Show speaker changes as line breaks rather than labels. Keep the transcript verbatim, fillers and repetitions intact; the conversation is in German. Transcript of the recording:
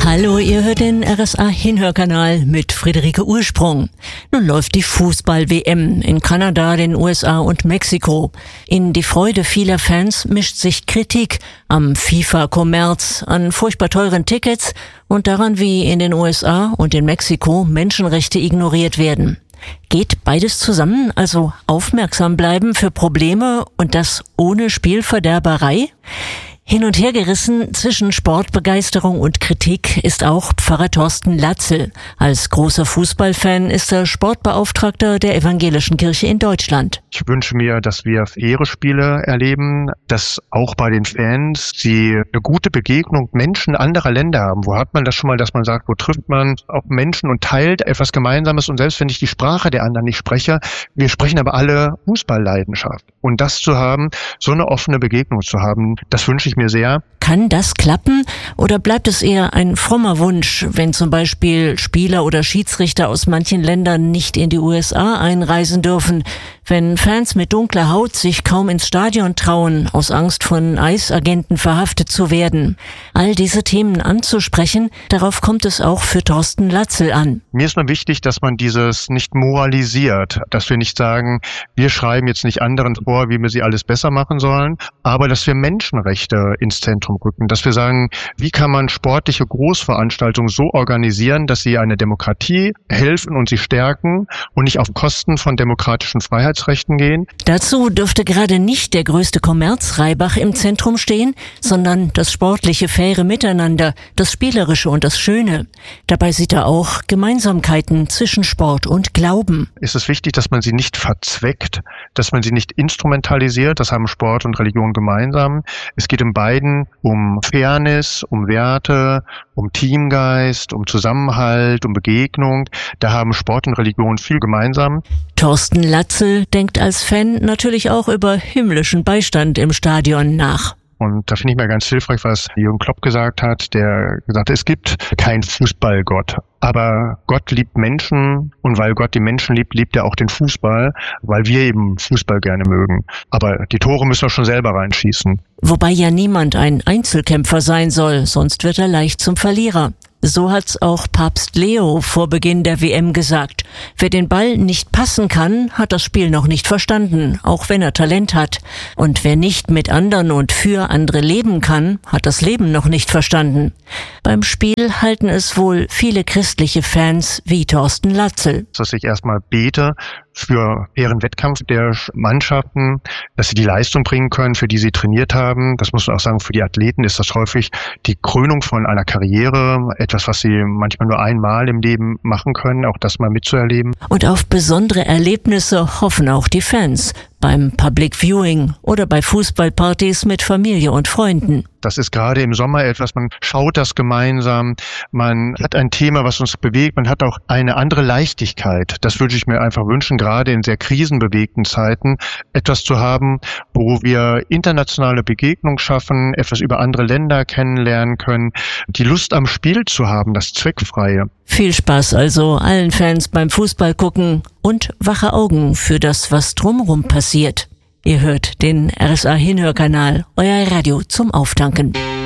Hallo, ihr hört den R S A-Hinhörkanal mit Friederike Ursprung. Nun läuft die Fußball-W M in Kanada, den U S A und Mexiko. In die Freude vieler Fans mischt sich Kritik am FIFA-Kommerz, an furchtbar teuren Tickets und daran, wie in den U S A und in Mexiko Menschenrechte ignoriert werden. Geht beides zusammen, also aufmerksam bleiben für Probleme und das ohne Spielverderberei? Hin und her gerissen zwischen Sportbegeisterung und Kritik ist auch Pfarrer Thorsten Latzel. Als großer Fußballfan ist er Sportbeauftragter der Evangelischen Kirche in Deutschland.
Ich wünsche mir, dass wir faire Spiele erleben, dass auch bei den Fans sie eine gute Begegnung Menschen anderer Länder haben. Wo hat man das schon mal, dass man sagt, wo trifft man auf Menschen und teilt etwas Gemeinsames? Und selbst wenn ich die Sprache der anderen nicht spreche, wir sprechen aber alle Fußballleidenschaft. Und das zu haben, so eine offene Begegnung zu haben, das wünsche ich mir sehr.
Kann das klappen oder bleibt es eher ein frommer Wunsch, wenn zum Beispiel Spieler oder Schiedsrichter aus manchen Ländern nicht in die U S A einreisen dürfen, wenn Fans mit dunkler Haut sich kaum ins Stadion trauen, aus Angst von Eisagenten verhaftet zu werden? All diese Themen anzusprechen, darauf kommt es auch für Thorsten Latzel an.
Mir ist nur wichtig, dass man dieses nicht moralisiert, dass wir nicht sagen, wir schreiben jetzt nicht anderen vor, wie wir sie alles besser machen sollen, aber dass wir Menschenrechte ins Zentrum rücken, dass wir sagen, wie kann man sportliche Großveranstaltungen so organisieren, dass sie eine Demokratie helfen und sie stärken und nicht auf Kosten von demokratischen Freiheitsrechten gehen.
Dazu dürfte gerade nicht der größte Kommerzreibach im Zentrum stehen, sondern das sportliche, faire Miteinander, das Spielerische und das Schöne. Dabei sieht er auch Gemeinsamkeiten zwischen Sport und Glauben.
Es ist wichtig, dass man sie nicht verzweckt, dass man sie nicht instrumentalisiert. Das haben Sport und Religion gemeinsam. Es geht in beiden um Fairness, um Werte, um Teamgeist, um Zusammenhalt, um Begegnung. Da haben Sport und Religion viel gemeinsam.
Thorsten Latzel denkt als Fan natürlich auch über himmlischen Beistand im Stadion nach.
Und da finde ich mir ganz hilfreich, was Jürgen Klopp gesagt hat, der gesagt hat, es gibt keinen Fußballgott. Aber Gott liebt Menschen und weil Gott die Menschen liebt, liebt er auch den Fußball, weil wir eben Fußball gerne mögen. Aber die Tore müssen wir schon selber reinschießen.
Wobei ja niemand ein Einzelkämpfer sein soll, sonst wird er leicht zum Verlierer. So hat's auch Papst Leo vor Beginn der W M gesagt. Wer den Ball nicht passen kann, hat das Spiel noch nicht verstanden, auch wenn er Talent hat. Und wer nicht mit anderen und für andere leben kann, hat das Leben noch nicht verstanden. Beim Spiel halten es wohl viele christliche Fans wie Thorsten Latzel.
Dass ich erstmal bete für fairen Wettkampf der Mannschaften, dass sie die Leistung bringen können, für die sie trainiert haben. Das muss man auch sagen, für die Athleten ist das häufig die Krönung von einer Karriere, etwas, was sie manchmal nur einmal im Leben machen können, auch das mal mitzuerleben.
Und auf besondere Erlebnisse hoffen auch die Fans beim Public Viewing oder bei Fußballpartys mit Familie und Freunden.
Das ist gerade im Sommer etwas, man schaut das gemeinsam, man hat ein Thema, was uns bewegt, man hat auch eine andere Leichtigkeit. Das würde ich mir einfach wünschen, gerade in sehr krisenbewegten Zeiten, etwas zu haben, wo wir internationale Begegnung schaffen, etwas über andere Länder kennenlernen können, die Lust am Spiel zu haben, das Zweckfreie.
Viel Spaß also allen Fans beim Fußball gucken und wache Augen für das, was drumherum passiert. Ihr hört den R S A-Hinhörkanal, euer Radio zum Auftanken.